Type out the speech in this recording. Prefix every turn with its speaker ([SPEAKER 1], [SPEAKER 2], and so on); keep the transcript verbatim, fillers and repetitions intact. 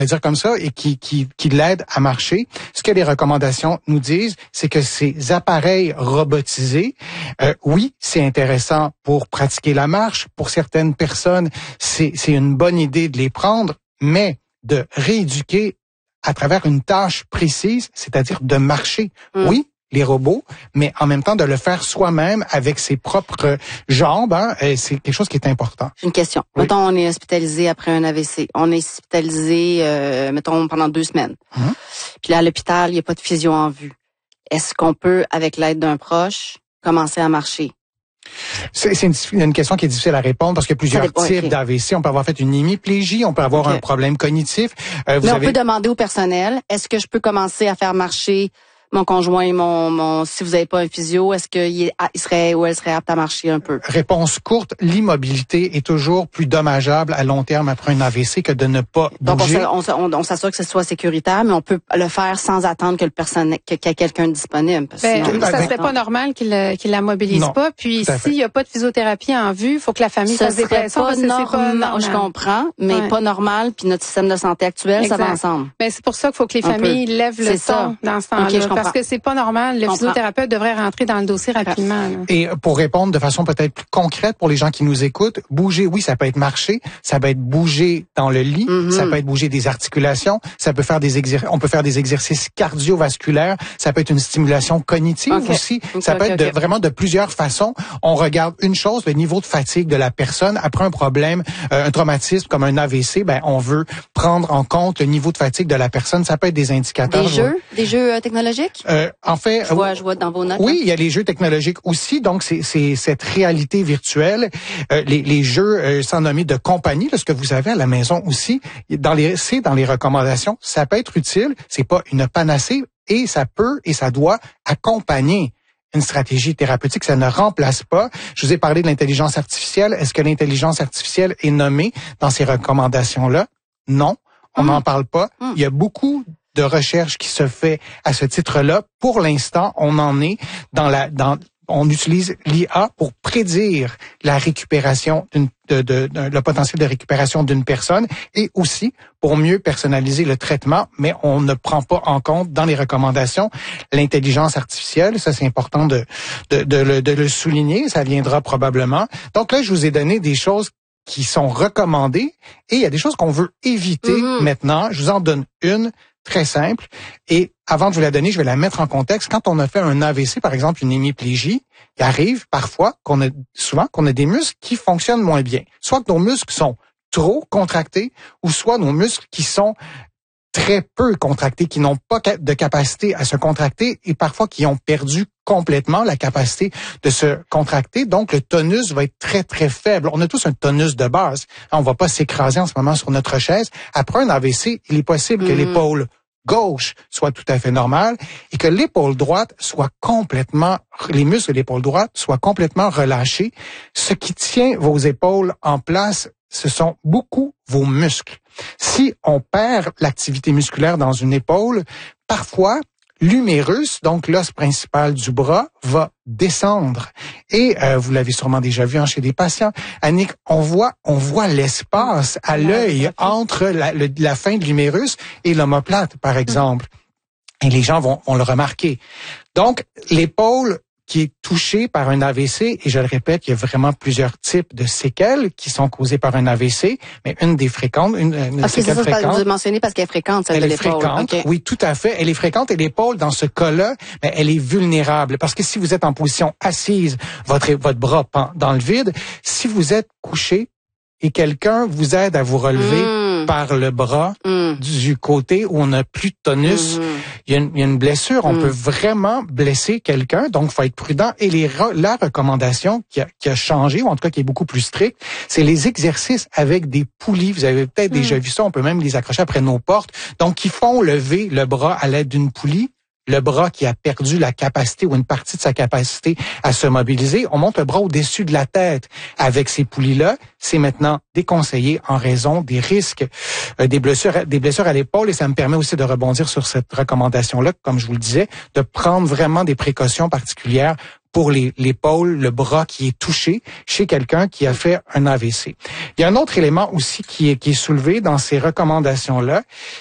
[SPEAKER 1] va dire comme ça, et qui, qui, qui l'aident à marcher. Ce que les recommandations nous disent, c'est que ces appareils robotisés, euh, oui, c'est intéressant pour pratiquer la marche. Pour certaines personnes, c'est, c'est une bonne idée de les prendre, mais de rééduquer à travers une tâche précise, c'est-à-dire de marcher. Mmh. Oui, les robots, mais en même temps de le faire soi-même avec ses propres jambes, hein, c'est quelque chose qui est important.
[SPEAKER 2] Une question. Oui. Mettons, on est hospitalisé après un A V C. On est hospitalisé, euh, mettons, pendant deux semaines. Hum. Puis là, à l'hôpital, il n'y a pas de physio en vue. Est-ce qu'on peut, avec l'aide d'un proche, commencer à marcher?
[SPEAKER 1] C'est, c'est une, une question qui est difficile à répondre parce qu'il y a plusieurs dépend, types okay. d'A V C. On peut avoir fait une hémiplégie, on peut avoir okay. un problème cognitif.
[SPEAKER 2] Euh, vous Mais avez... on peut demander au personnel, est-ce que je peux commencer à faire marcher mon conjoint, mon, mon, si vous n'avez pas un physio, est-ce qu'il est, il serait ou elle serait apte à marcher un peu?
[SPEAKER 1] Réponse courte, l'immobilité est toujours plus dommageable à long terme après un A V C que de ne pas bouger.
[SPEAKER 2] Donc, on, on, on s'assure que ce soit sécuritaire, mais on peut le faire sans attendre que le personnel, que, qu'il y ait quelqu'un disponible. Parce
[SPEAKER 3] ben, sinon, ça serait pas normal qu'il, qu'il la mobilise non, pas. Puis, s'il n'y a pas de physiothérapie en vue, il faut que la famille
[SPEAKER 2] ça
[SPEAKER 3] fasse des pressions parce que
[SPEAKER 2] normal,
[SPEAKER 3] c'est pas normal.
[SPEAKER 2] Je comprends, mais ouais. pas normal. Puis notre système de santé actuel, exact. Ça va ensemble.
[SPEAKER 3] Ben, c'est pour ça qu'il faut que les un familles peu. Lèvent le ton dans ce temps-là. Okay, parce que c'est pas normal. Le physiothérapeute devrait rentrer dans le dossier rapidement. Là.
[SPEAKER 1] Et pour répondre de façon peut-être plus concrète pour les gens qui nous écoutent, bouger, oui, ça peut être marcher, ça peut être bouger dans le lit, mm-hmm. ça peut être bouger des articulations, ça peut faire des exer- on peut faire des exercices cardiovasculaires, ça peut être une stimulation cognitive okay. aussi, okay, ça peut okay, être de, okay. vraiment de plusieurs façons. On regarde une chose, le niveau de fatigue de la personne après un problème, euh, un traumatisme comme un A V C, ben on veut prendre en compte le niveau de fatigue de la personne. Ça peut être des indicateurs.
[SPEAKER 2] Des jeux, des jeux euh, technologiques.
[SPEAKER 1] Euh, en fait.
[SPEAKER 2] Je vois, je vois dans vos notes.
[SPEAKER 1] Oui, il y a les jeux technologiques aussi. Donc, c'est, c'est cette réalité virtuelle. Euh, les, les jeux, euh, sans nommer de compagnie, là, ce que vous avez à la maison aussi, dans les, c'est dans les recommandations. Ça peut être utile. C'est pas une panacée et ça peut et ça doit accompagner une stratégie thérapeutique. Ça ne remplace pas. Je vous ai parlé de l'intelligence artificielle. Est-ce que l'intelligence artificielle est nommée dans ces recommandations-là? Non. On n'en mmh. parle pas. Mmh. Il y a beaucoup de recherche qui se fait à ce titre-là. Pour l'instant, on en est dans la, dans, on utilise l'I A pour prédire la récupération d'une, de, de, de, le potentiel de récupération d'une personne et aussi pour mieux personnaliser le traitement, mais on ne prend pas en compte dans les recommandations l'intelligence artificielle. Ça, c'est important de, de, de, le, de le souligner. Ça viendra probablement. Donc là, je vous ai donné des choses qui sont recommandées et il y a des choses qu'on veut éviter mm-hmm. maintenant. Je vous en donne une. Très simple. Et avant de vous la donner, je vais la mettre en contexte. Quand on a fait un A V C, par exemple, une hémiplégie, il arrive parfois qu'on a, souvent, qu'on a des muscles qui fonctionnent moins bien. Soit que nos muscles sont trop contractés, ou soit nos muscles qui sont très peu contractés, qui n'ont pas de capacité à se contracter et parfois qui ont perdu complètement la capacité de se contracter. Donc, le tonus va être très, très faible. On a tous un tonus de base. On ne va pas s'écraser en ce moment sur notre chaise. Après un A V C, il est possible mmh. que l'épaule gauche soit tout à fait normale et que l'épaule droite soit complètement, les muscles de l'épaule droite soient complètement relâchés. Ce qui tient vos épaules en place, ce sont beaucoup vos muscles. Si on perd l'activité musculaire dans une épaule, parfois, l'humérus, donc l'os principal du bras, va descendre. Et euh, vous l'avez sûrement déjà vu hein, chez des patients. Annick, on voit, on voit l'espace à l'œil entre la, le, la fin de l'humérus et l'omoplate, par exemple. Et les gens vont, vont le remarquer. Donc, l'épaule qui est touché par un A V C, et je le répète, il y a vraiment plusieurs types de séquelles qui sont causées par un A V C, mais une des fréquentes, une, une
[SPEAKER 2] ah,
[SPEAKER 1] séquelle
[SPEAKER 2] c'est ça,
[SPEAKER 1] fréquente.
[SPEAKER 2] Vous mentionnez parce qu'elle est fréquente, celle
[SPEAKER 1] elle
[SPEAKER 2] de
[SPEAKER 1] est
[SPEAKER 2] l'épaule.
[SPEAKER 1] fréquente,
[SPEAKER 2] okay.
[SPEAKER 1] Oui, tout à fait. Elle est fréquente et l'épaule, dans ce cas-là, ben, elle est vulnérable. Parce que si vous êtes en position assise, votre, votre bras pend dans le vide, si vous êtes couché et quelqu'un vous aide à vous relever mmh. par le bras mmh. du côté où on n'a plus de tonus, mmh. il, y a une, il y a une blessure. On mmh. peut vraiment blesser quelqu'un, donc il faut être prudent. Et les, la recommandation qui a, qui a changé, ou en tout cas qui est beaucoup plus stricte, c'est les exercices avec des poulies. Vous avez peut-être mmh. déjà vu ça, on peut même les accrocher après nos portes. Donc, qui font lever le bras à l'aide d'une poulie. Le bras qui a perdu la capacité ou une partie de sa capacité à se mobiliser, on monte le bras au-dessus de la tête avec ces poulies-là. C'est maintenant déconseillé en raison des risques euh, des blessures, des blessures à l'épaule et ça me permet aussi de rebondir sur cette recommandation-là, comme je vous le disais, de prendre vraiment des précautions particulières pour les, l'épaule, le bras qui est touché chez quelqu'un qui a fait un A V C. Il y a un autre élément aussi qui est, qui est soulevé dans ces recommandations-là,